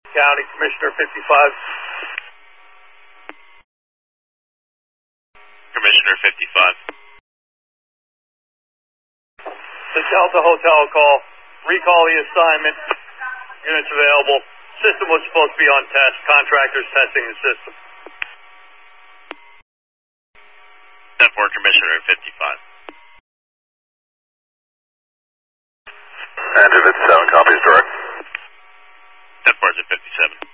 County Commissioner 55. Commissioner 55. The Delta Hotel call. Recall the assignment. Units available. System was supposed to be on test. Contractors testing the system. 10-4, Commissioner 55. And if it's 7 copies direct. 10-4 is at 57.